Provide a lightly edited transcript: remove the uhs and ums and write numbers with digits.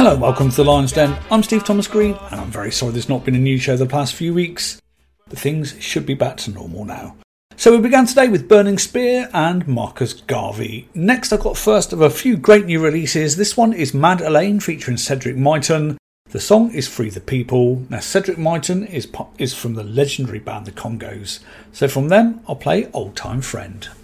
Hello and welcome to the Lion's Den. I'm Steve Thomas Green and I'm very sorry there's not been a new show the past few weeks, but things should be back to normal now. So we began today with Burning Spear and Marcus Garvey. Next I've got first of a few great new releases. This one is Mad Elaine featuring Cedric Myton. The song is Free the People. Now Cedric Myton is from the legendary band The Congos. So from them I'll play Old Time Friend.